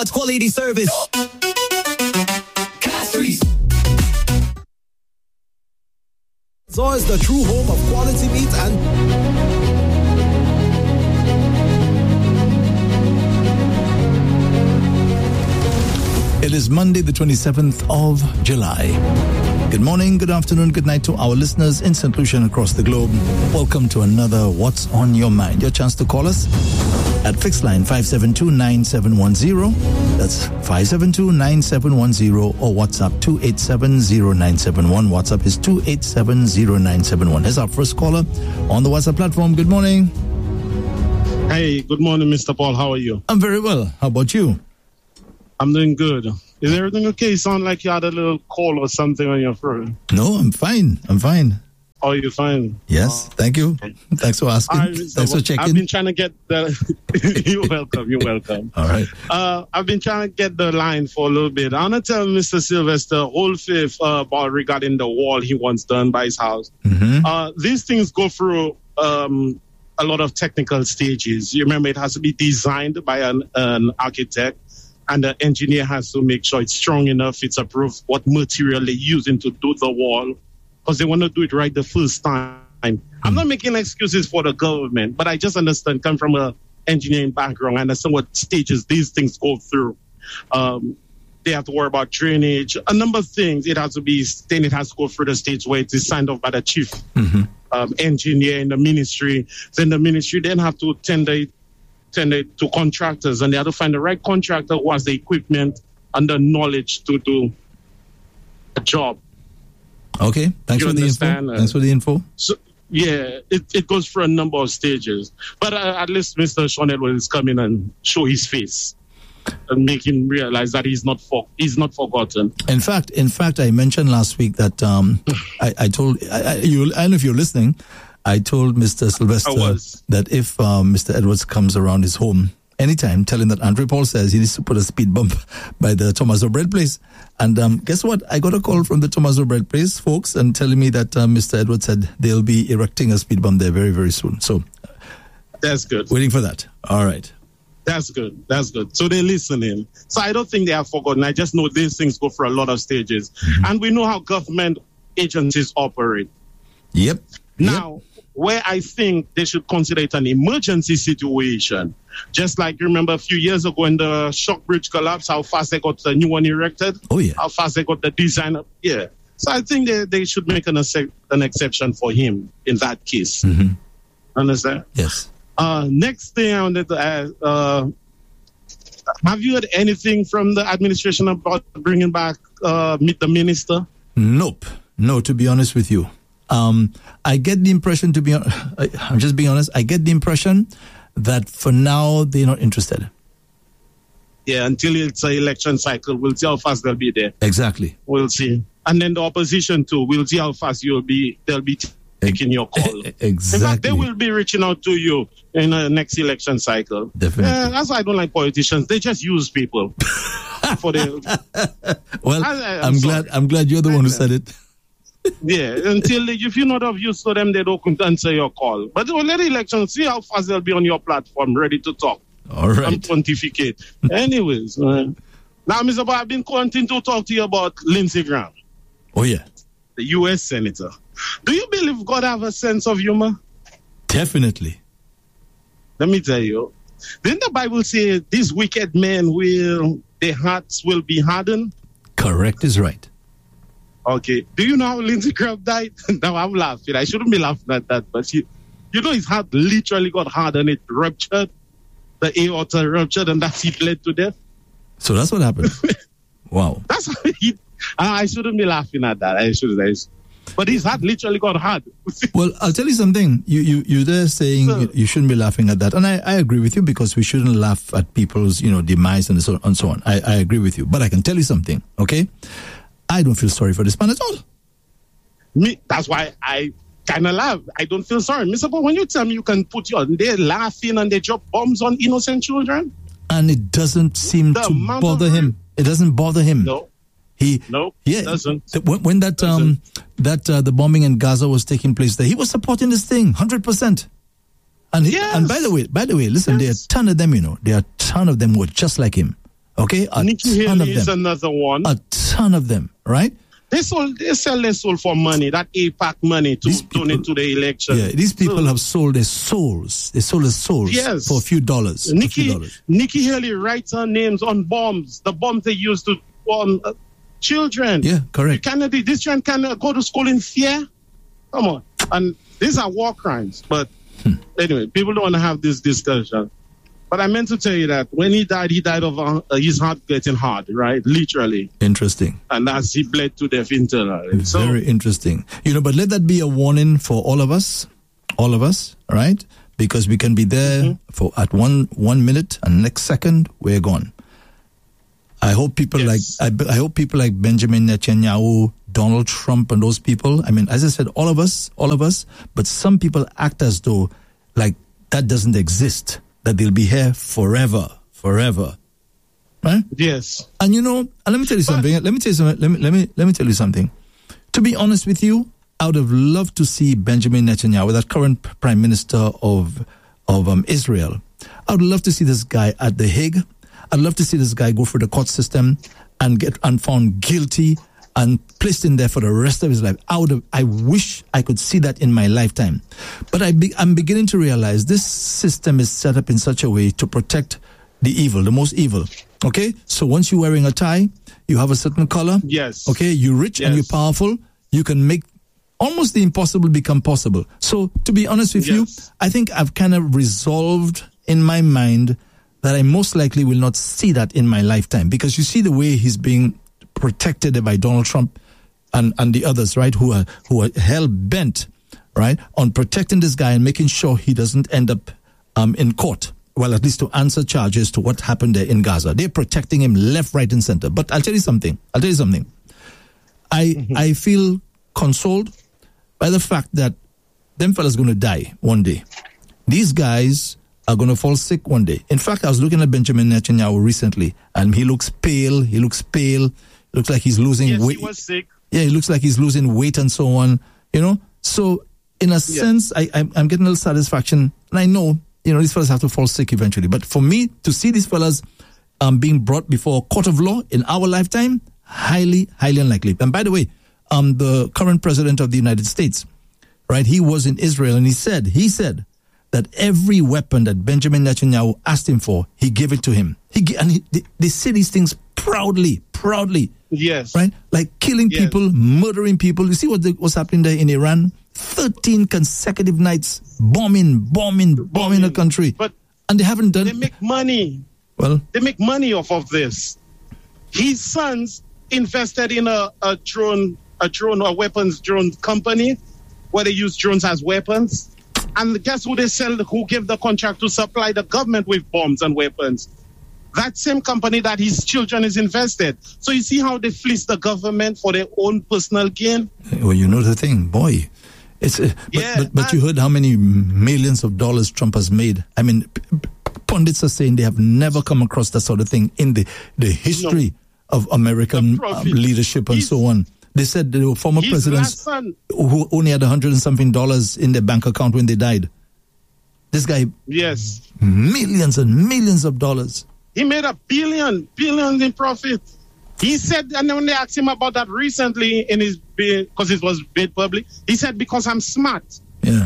Quality service. Castries. Zoa is the true home of quality meat and... It is Monday, the 27th of July. Good morning, good afternoon, good night to our listeners in St. Lucia and across the globe. Welcome to another What's on Your Mind. Your chance to call us at fixed line 572-9710. That's 572-9710 or WhatsApp 287-0971. WhatsApp is 287-0971. Here's our first caller on the WhatsApp platform. Good morning. Hey, good morning, Mr. Paul. How are you? I'm very well. How about you? I'm doing good. Is everything okay? You sound like you had a little cold or something on your throat. No, I'm fine. Oh, you're fine? Yes, thank you. Thanks for asking. Right, Thanks for checking. I've been trying to get the... You're welcome. All right. I've been trying to get the line for a little bit. I want to tell Mr. Sylvester whole faith about regarding the wall he wants done by his house. Mm-hmm. These things go through a lot of technical stages. You remember, it has to be designed by an architect. And the engineer has to make sure it's strong enough, it's approved, what material they're using to do the wall, because they want to do it right the first time. I'm not making excuses for the government, but I just understand, come from an engineering background, I understand what stages these things go through. They have to worry about drainage, a number of things. It has to go through the stage where it is signed off by the chief engineer in the ministry. Then the ministry then have to tender to contractors, and they have to find the right contractor who has the equipment and the knowledge to do a job. Okay, thanks for the info. So, yeah, it goes through a number of stages. But at least Mr. Sean Edwards come in and show his face and make him realize that he's not forgotten. In fact, I mentioned last week that I told you. I don't know if you're listening. I told Mr. Sylvester that if Mr. Edwards comes around his home anytime, tell him that Andre Paul says he needs to put a speed bump by the Tomaso Bread Place. And guess what? I got a call from the Tomaso Bread Place folks and telling me that Mr. Edwards said they'll be erecting a speed bump there very, very soon. So that's good. Waiting for that. All right. That's good. So they're listening. So I don't think they have forgotten. I just know these things go through a lot of stages. Mm-hmm. And we know how government agencies operate. Yep. Now, where I think they should consider it an emergency situation, just like you remember a few years ago when the Shock Bridge collapsed, how fast they got the new one erected. Oh, yeah. How fast they got the design up. Yeah. So I think they should make an exception for him in that case. Mm-hmm. Understand? Yes. Next thing I wanted to ask, have you heard anything from the administration about bringing back Meet the Minister? Nope. No, to be honest with you. I get the impression, I'm just being honest, I get the impression that for now they're not interested. Yeah, until it's an election cycle, we'll see how fast they'll be there. Exactly. We'll see. And then the opposition too, we'll see how fast they'll be taking your call. Exactly. In fact, they will be reaching out to you in the next election cycle. Definitely. That's why I don't like politicians. They just use people. Well, I'm glad you're the one who said it. Yeah, if you're not of use to them, they don't answer your call. But when the election, see how fast they'll be on your platform, ready to talk. All right. And pontificate. Anyways, now, Mr. Boy, I've been wanting to talk to you about Lindsey Graham. Oh, yeah. The U.S. Senator. Do you believe God have a sense of humor? Definitely. Let me tell you. Didn't the Bible say these wicked men their hearts will be hardened? Correct is right. Okay. Do you know how Lindsey Graham died? Now I'm laughing. I shouldn't be laughing at that, but his heart literally got hard and it ruptured. The aorta ruptured, and that's it led to death. So that's what happened. Wow. That's I shouldn't be laughing at that. I should. But his heart literally got hard. Well, I'll tell you something. You're there saying you shouldn't be laughing at that, and I agree with you, because we shouldn't laugh at people's demise and so on. I agree with you, but I can tell you something. Okay. I don't feel sorry for this man at all. That's why I kind of laugh. I don't feel sorry. Mr. Paul, when you tell me you can put they're laughing and they drop bombs on innocent children. And it doesn't seem to bother him. It doesn't bother him. No. It doesn't. When the bombing in Gaza was taking place there, he was supporting this thing 100%. And by the way, listen, there are a ton of them, there are a ton of them who are just like him. Okay? Nikki Haley is another one. A ton of them, right? They sell their soul for money, that AIPAC money to donate to the election. Yeah, these people have sold their souls. They sold their souls for a few dollars. Nikki Haley writes her names on bombs, the bombs they used to bomb children. Yeah, correct. This children cannot go to school in fear. Come on. And these are war crimes. But anyway, people don't want to have this discussion. But I meant to tell you that when he died of his heart getting hard, right? Literally. Interesting. And as he bled to death internally. Very interesting. But let that be a warning for all of us, right? Because we can be there for at one minute and next second we're gone. I hope people like Benjamin Netanyahu, Donald Trump, and those people. I mean, as I said, all of us. But some people act as though like that doesn't exist. That they'll be here forever, right? Yes. And and let me tell you something. Let me tell you something. To be honest with you, I would have loved to see Benjamin Netanyahu, that current prime minister of Israel. I would love to see this guy at The Hague. I'd love to see this guy go through the court system and get found guilty and placed in there for the rest of his life. I wish I could see that in my lifetime. But I'm beginning to realize this system is set up in such a way to protect the evil, the most evil. Okay? So once you're wearing a tie, you have a certain color. Yes. Okay? You're rich and you're powerful. You can make almost the impossible become possible. So to be honest with you, I think I've kind of resolved in my mind that I most likely will not see that in my lifetime. Because you see the way he's being protected by Donald Trump and the others, right, who are hell bent, right, on protecting this guy and making sure he doesn't end up in court. Well, at least to answer charges to what happened there in Gaza. They're protecting him left, right, and center. But I'll tell you something. I feel consoled by the fact that them fellas going to die one day. These guys are going to fall sick one day. In fact, I was looking at Benjamin Netanyahu recently, and he looks pale. Looks like he's losing weight. He was sick. Yeah, he looks like he's losing weight and so on. So in a sense, I'm getting a little satisfaction, and I know these fellas have to fall sick eventually. But for me to see these fellas being brought before a court of law in our lifetime, highly, highly unlikely. And by the way, the current president of the United States, right? He was in Israel, and he said that every weapon that Benjamin Netanyahu asked him for, he gave it to him. They say these things proudly. Yes. Right? Like killing people, murdering people. You see what's happening there in Iran? 13 consecutive nights bombing the country. And they haven't done... They make money. Well... They make money off of this. His sons invested in a weapons drone company where they use drones as weapons. And guess who who gave the contract to supply the government with bombs and weapons? That same company that his children is invested. So you see how they fleece the government for their own personal gain? Well, you know the thing, boy. But you heard how many millions of dollars Trump has made. I mean, pundits are saying they have never come across that sort of thing in the history of American leadership and so on. They said there were former presidents who only had $100 and something in their bank account when they died. This guy, millions and millions of dollars. He made billions in profit. He said, and when they asked him about that recently in his bid, because it was made public, he said, because I'm smart. Yeah.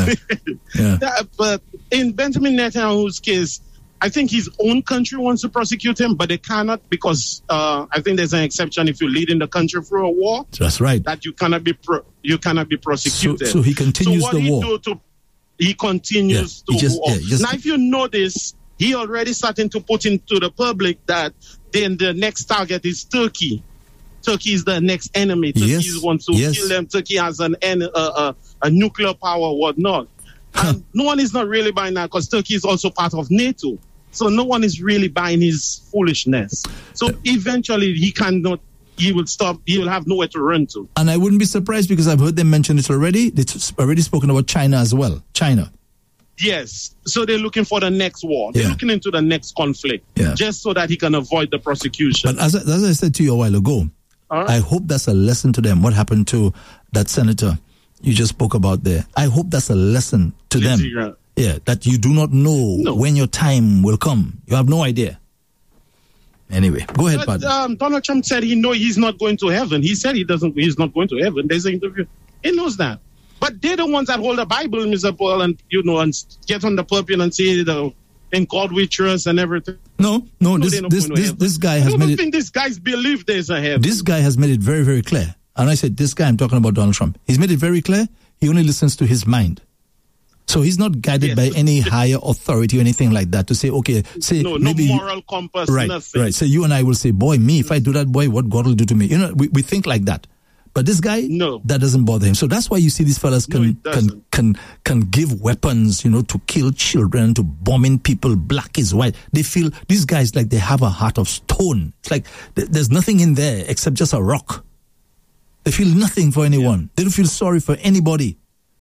But in Benjamin Netanyahu's case, I think his own country wants to prosecute him, but they cannot because I think there's an exception if you're leading the country through a war. That's right. That you cannot be prosecuted. So he continues the war. He continues to war. Now, if you notice, he already starting to put into the public that then the next target is Turkey. Turkey is the next enemy. Turkey wants to kill them. Turkey has a nuclear power, whatnot. And no one is not really buying that because Turkey is also part of NATO. So no one is really buying his foolishness. So eventually he will stop. He will have nowhere to run to. And I wouldn't be surprised because I've heard them mention it already. They've already spoken about China as well. China. Yes. So they're looking for the next war. They're looking into the next conflict just so that he can avoid the prosecution. But as I said to you a while ago, I hope that's a lesson to them. What happened to that senator you just spoke about there? I hope that's a lesson to them. Yeah, that you do not know when your time will come. You have no idea. Anyway, go ahead, But Pat. Donald Trump said he's not going to heaven. He said he's not going to heaven. There's an interview. He knows that. But they're the ones that hold the Bible, Mr. Paul, and and get on the pulpit and say in God we trust and everything. No. This guy has made it. I don't think this guy's believe there's a heaven. This guy has made it very, very clear. And I said, this guy, I'm talking about Donald Trump. He's made it very clear. He only listens to his mind. So he's not guided by any higher authority or anything like that to say, okay, say maybe no moral compass, right, nothing. Right. So you and I will say, boy, if I do that, boy, what God will do to me. We think like that. But this guy, that doesn't bother him. So that's why you see these fellas can give weapons, to kill children, to bombing people, black is white. They feel, these guys, like they have a heart of stone. It's like there's nothing in there except just a rock. They feel nothing for anyone. They don't feel sorry for anybody.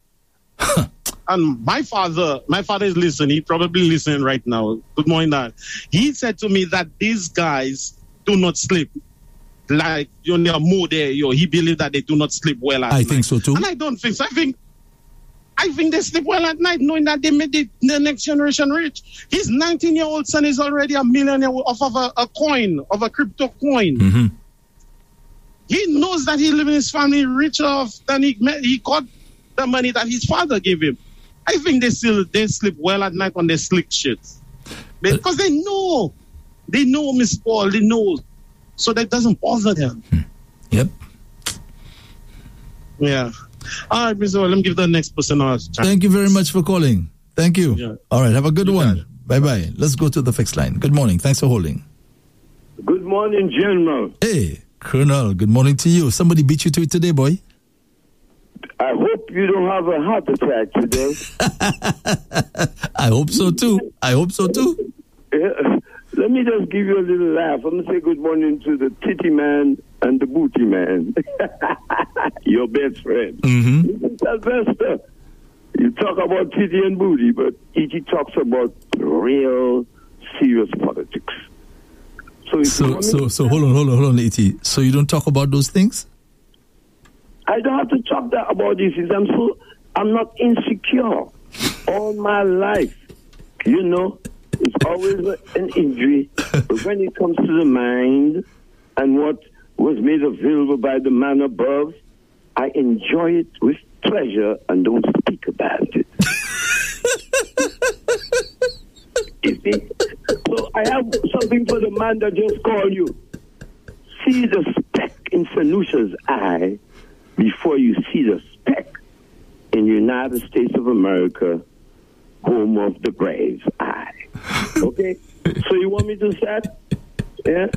And my father is listening. He probably listening right now. Good morning, Dad. He said to me that these guys do not sleep. Like, more there, he believed that they do not sleep well at night. I think so too. And I don't think so. I think they sleep well at night, knowing that they made the next generation rich. His 19-year-old son is already a millionaire off of a coin, of a crypto coin. Mm-hmm. He knows that he living his family richer off than he got the money that his father gave him. I think they sleep well at night on their slick shits. Because they know, Miss Paul, they know. So that doesn't bother them. Yep. Yeah. All right, Mr. Let me give the next person a chance. Thank you very much for calling. Thank you. Yeah. All right, have a good one. Bye-bye. Let's go to the fixed line. Good morning. Thanks for holding. Good morning, General. Hey, Colonel. Good morning to you. Somebody beat you to it today, boy? I hope you don't have a heart attack today. I hope so, too. Let me just give you a little laugh. I'm going to say good morning to the titty man and the booty man. Your best friend. Mm-hmm. Sylvester, you talk about titty and booty, but E.T. talks about real serious politics. So hold on, E.T. So you don't talk about those things? I don't have to talk about these things. I'm not insecure all my life. It's always an injury. But when it comes to the mind and what was made available by the man above, I enjoy it with pleasure and don't speak about it. You see? So I have something for the man that just called you. See the speck in Sanusha's eye before you see the speck in the United States of America, home of the Braves eye. Okay? So you want me to start? Yeah?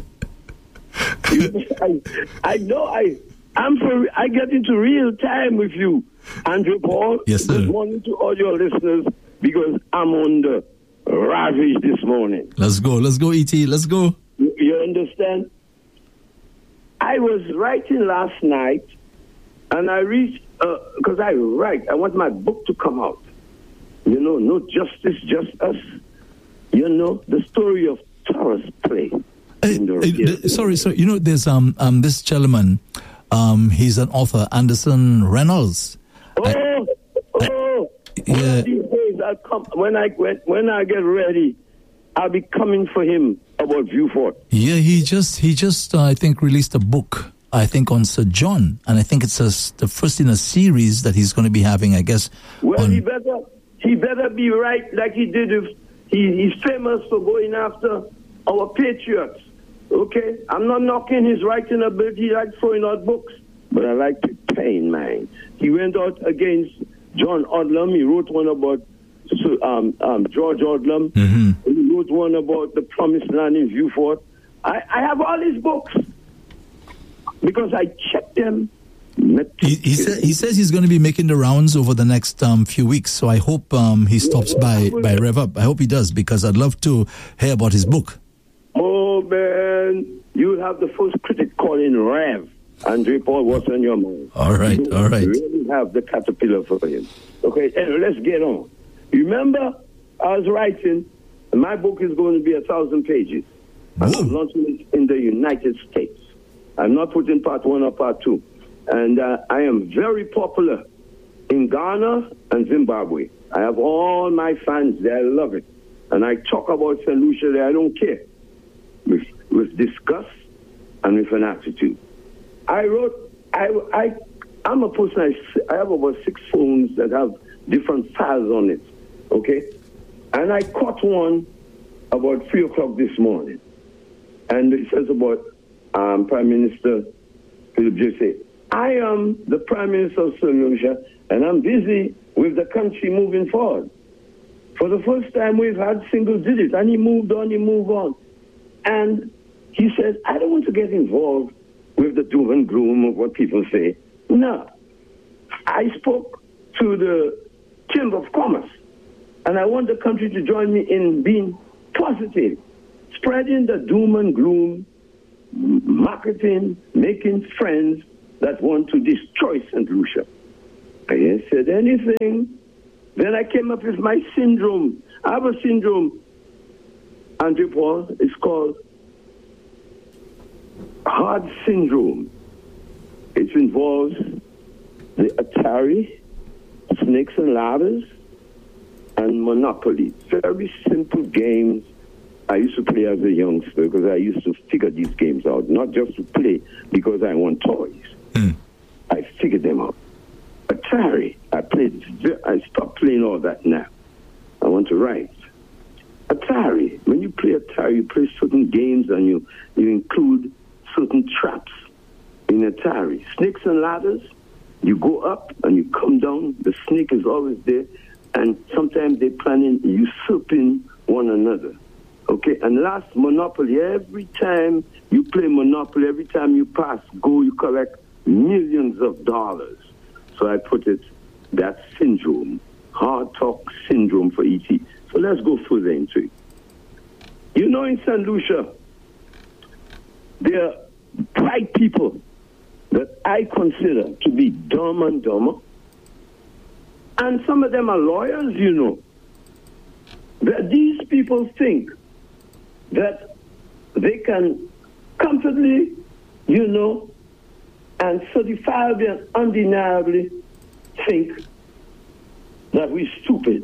I know I get into real time with you, Andrew Paul. Yes, sir. Good morning to all your listeners, because I'm on the ravage this morning. Let's go, E.T. Let's go. You understand? I was writing last night, and I reached, because I want my book to come out. No justice, just us. The story of Taurus play. Sorry. There's this gentleman. He's an author, Anderson Reynolds. Yeah. These days I'll come when I get ready. I'll be coming for him about Viewfort. Yeah, he just I think released a book. I think on Sir John, and I think it's the first in a series that he's going to be having. I guess. Well, he better be right like he did. He's famous for going after our patriots. Okay, I'm not knocking his writing ability. He likes throwing out books, but I like preparing mine. He went out against John Odlum. He wrote one about George Odlum. Mm-hmm. He wrote one about the Promised Land in Viewfort. I have all his books because I checked them. He says he's going to be making the rounds over the next few weeks. So I hope he stops by Rev Up. I hope he does, because I'd love to hear about his book. Oh, man. You'll have the first critic calling Rev. Andre Paul, what's on your mind? All right. You really have the caterpillar for him. Okay, and let's get on. Remember, I was writing, and my book is going to be 1,000 pages. And I'm launching it in the United States. I'm not putting part 1 or part 2. And I am very popular in Ghana and Zimbabwe. I have all my fans there. I love it. And I talk about St. Lucia there. I don't care. with disgust and with an attitude. I'm a person, I have about 6 phones that have different files on it, okay? And I caught one about 3 o'clock this morning. And it says about Prime Minister Philip J. I am the Prime Minister of St. Lucia, and I'm busy with the country moving forward. For the first time, we've had single digits, and he moved on. And he said, I don't want to get involved with the doom and gloom of what people say. No. I spoke to the Chamber of Commerce, and I want the country to join me in being positive, spreading the doom and gloom, marketing, making friends that want to destroy St. Lucia. I didn't say anything. Then I came up with my syndrome. I have a syndrome, Andre Paul. It's called Hard Syndrome. It involves the Atari, Snakes and Ladders, and Monopoly. Very simple games I used to play as a youngster because I used to figure these games out, not just to play because I want toys. I figured them out. Atari, I stopped playing all that now. I want to write. Atari, when you play Atari, you play certain games and you include certain traps in Atari. Snakes and ladders, you go up and you come down. The snake is always there, and sometimes they're planning usurping one another. Okay, and last, Monopoly. Every time you play Monopoly, every time you pass go, you collect millions of dollars. So I put it, that syndrome, hard talk syndrome for ET. So let's go further into it. You know, in St. Lucia, there are bright people that I consider to be dumb and dumber. And some of them are lawyers, you know. That these people think that they can comfortably, you know, and certifiably and undeniably think that we're stupid.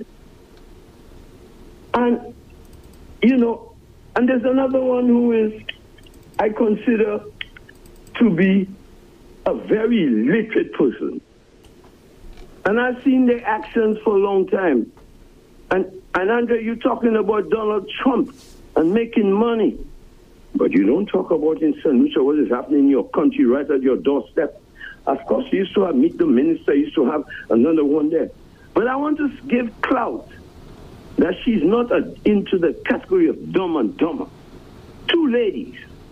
And, you know, and there's another one who is, I consider to be a very literate person. And I've seen their actions for a long time. And Andre, you're talking about Donald Trump and making money. But you don't talk about in St. Lucia what is happening in your country right at your doorstep. Of course, you used to have Meet the Minister, you used to have another one there. But I want to give clout that she's not into the category of dumb and dumber. 2 ladies,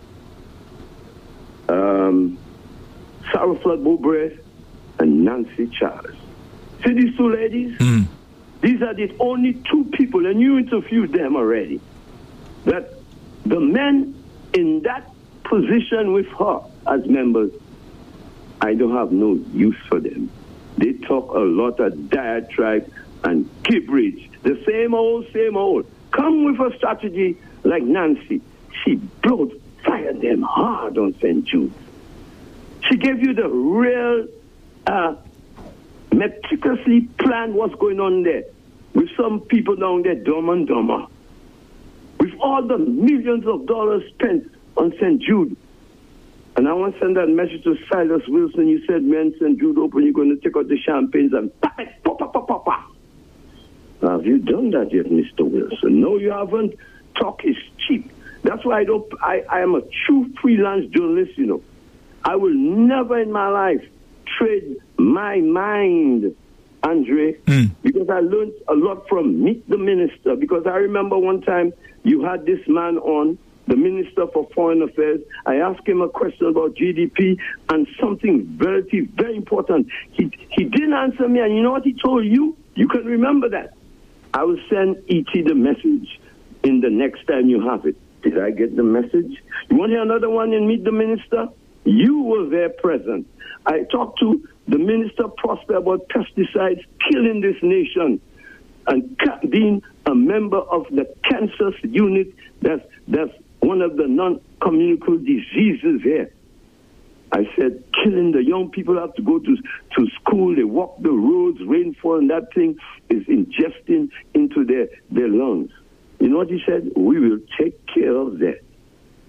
Sarah Flood Mowbray and Nancy Charles. See these 2 ladies? These are the only 2 people, and you interviewed them already, that the men in that position with her as members, I don't have no use for them. They talk a lot of diatribe and gibberish. The same old. Come with a strategy like Nancy. She fired them hard on St. Jude. She gave you the real, meticulously planned what's going on there. With some people down there, dumb and dumber. With all the millions of dollars spent on St. Jude. And I want to send that message to Silas Wilson. You said, man, St. Jude open, you're going to take out the champagnes and pop it, pop. Now, have you done that yet, Mr. Wilson? No, you haven't. Talk is cheap. That's why I am a true freelance journalist, you know. I will never in my life trade my mind, Andre, because I learned a lot from Meet the Minister. Because I remember one time you had this man on, the Minister for Foreign Affairs. I asked him a question about GDP and something very, very important. He didn't answer me, and you know what he told you? You can remember that. I will send E.T. the message in the next time you have it. Did I get the message? You want to hear another one in Meet the Minister? You were there present. I talked to the Minister Prosper about pesticides killing this nation and being a member of the cancer unit that's one of the non-communicable diseases here. I said, killing the young people have to go to school, they walk the roads, rainfall, and that thing is ingesting into their lungs. You know what he said? We will take care of that.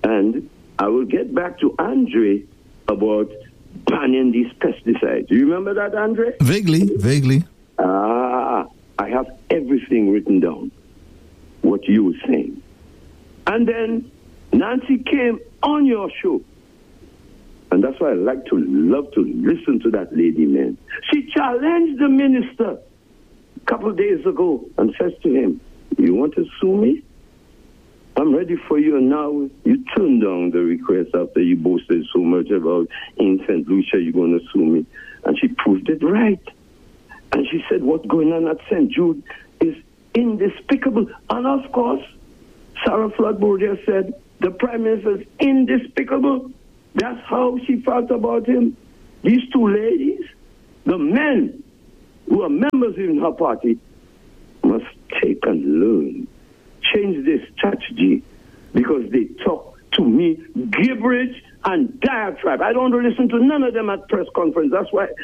And I will get back to Andre about banning these pesticides. You remember that, Andre? Vaguely. I have everything written down, what you were saying. And then Nancy came on your show. And that's why I love to listen to that lady, man. She challenged the minister a couple of days ago and says to him, "You want to sue me? I'm ready for you." And now you turned down the request after you boasted so much about in St. Lucia, you're going to sue me. And she proved it right. And she said what's going on at St. Jude is indespicable. And of course, Sarah Flood-Boudier said the Prime Minister is indespicable. That's how she felt about him. These two ladies, the men who are members in her party, must take and learn. Change this strategy because they talk to me gibberish and diatribe. I don't listen to none of them at press conference. That's why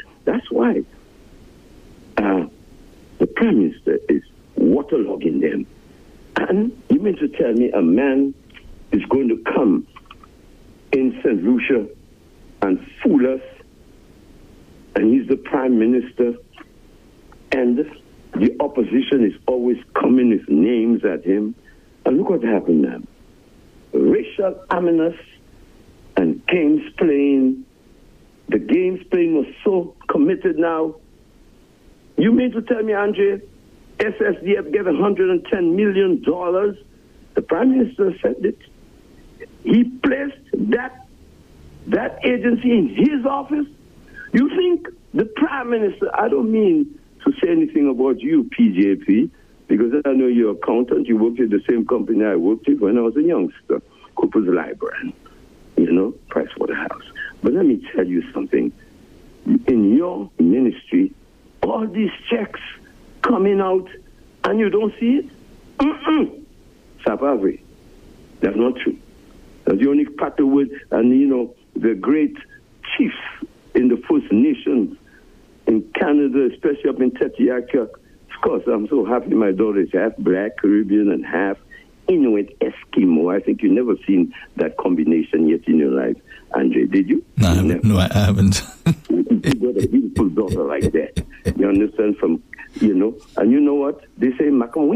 the Prime Minister is waterlogging them. And you mean to tell me a man is going to come in St. Lucia and fool us, and he's the Prime Minister, and the opposition is always coming with names at him. And look what happened now. Racial animus and games playing. The games playing was so committed now. You mean to tell me, Andre, SSDF gave $110 million? The Prime Minister said it. He placed that agency in his office. You think the Prime Minister, I don't mean to say anything about you, PJP, because I know you're an accountant. You worked at the same company I worked with when I was a youngster, Cooper's Library, Pricewaterhouse. But let me tell you something. In your ministry, all these checks coming out and you don't see it? Sapavri. That's not true. That's the only part of it. And, the great chiefs in the First Nations in Canada, especially up in Tetiaca. Of course, I'm so happy my daughter is half black, Caribbean, and half Inuit Eskimo. I think you've never seen that combination yet in your life. Andre, did you? No, I haven't. You got a beautiful daughter like that. You understand and you know what? They say,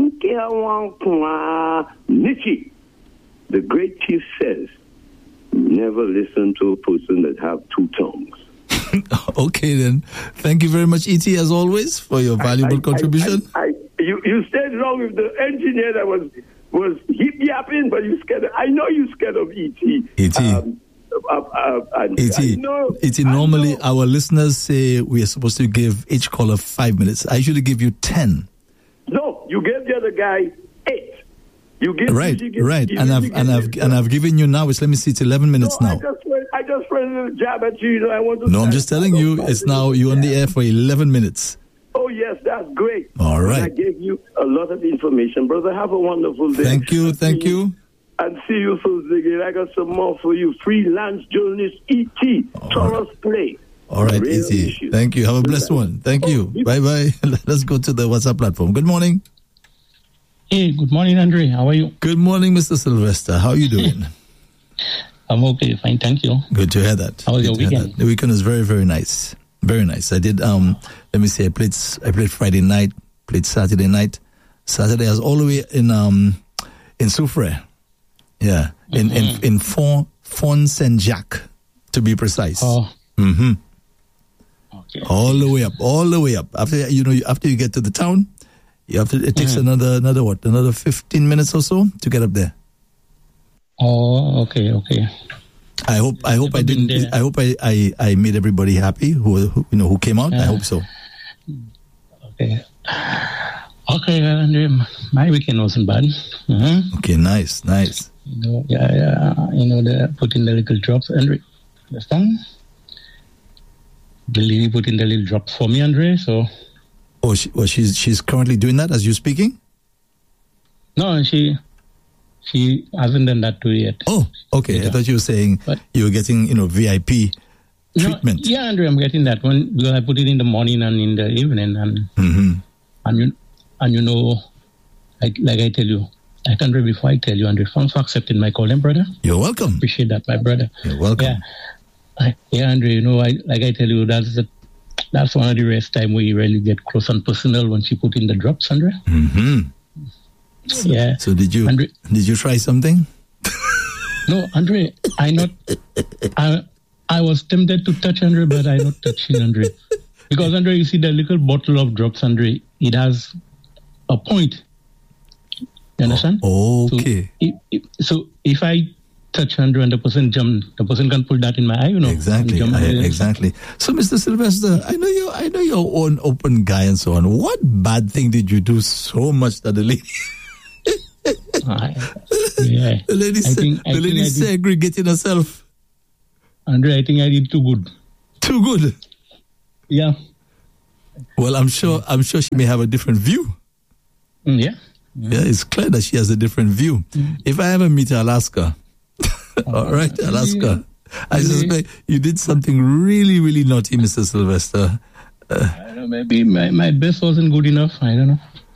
Nichi. The great chief says, never listen to a person that have two tongues. Okay, then. Thank you very much, E.T., as always, for your valuable contribution. You stayed wrong with the engineer that was hip-yapping, but you scared. I know you scared of E.T. E.T., normally our listeners say we are supposed to give each caller 5 minutes. I usually give you 10. No, you gave the other guy 8. You give right, and I've given you now. It's 11 minutes now. I just put a little jab at you. I want to. No, I'm just telling you. It's now you're on the air for 11 minutes. Oh yes, that's great. All right. And I gave you a lot of information, brother. Have a wonderful day. Thank you. And see you Thursday again. I got some more for you. Freelance journalist E.T. Taurus Play. All right, E.T. Thank you. Have a blessed one. Thank you. Bye. Let's go to the WhatsApp platform. Good morning. Hey, good morning, Andre. How are you? Good morning, Mr. Sylvester. How are you doing? I'm okay, fine, thank you. Good to hear that. How was your weekend? The weekend was very, very nice. Very nice. I did, let me see, I played Friday night, played Saturday night. Saturday I was all the way in Soufrière. Yeah. In Font Saint-Jacques, to be precise. Oh. Mm-hmm. Okay. All the way up. After you get to the town, it takes another 15 minutes or so to get up there. Oh, okay. I hope I made everybody happy who came out. I hope so. Okay, Andre, my weekend wasn't bad. Mm-hmm. Okay, nice. They put in the little drops, Andre. Understand? The lady put in the little drops for me, Andre. So. Oh, she's currently doing that as you're speaking? No, she hasn't done that too yet. Oh, okay. Yeah. I thought you were saying you were getting, VIP treatment. No, yeah, Andre, I'm getting that one because I put it in the morning and in the evening, and like I tell you, Andre, before I tell you, Andre, thanks for accepting my call, brother. You're welcome. Appreciate that, my brother. You're welcome. Yeah, Andre, like I tell you, that's one of the rare time we really get close and personal when she put in the drops, Andre. Mm-hmm. Yeah. So did you try something? No, Andre, I was tempted to touch Andre, but I not touching Andre. Because Andre, you see the little bottle of drops, Andre, it has a point. You understand? Okay. So if I touch Andre and the person jump, the person can pull that in my eye, Exactly. Exactly. So, Mr. Sylvester, I know you're an open guy and so on. What bad thing did you do so much that the lady? The lady segregated herself. Andre, I think I did too good. Too good? Yeah. Well, I'm sure she may have a different view. Yeah. Yeah, it's clear that she has a different view. If I ever meet her, I'll ask her. All right, I'll ask her. I suspect you did something really, really naughty, Mr. Sylvester. I don't know, maybe my best wasn't good enough. I don't know.